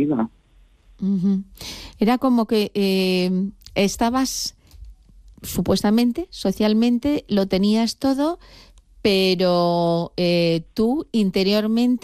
vida. Uh-huh. Era como que estabas, supuestamente, socialmente, lo tenías todo, pero tú interiormente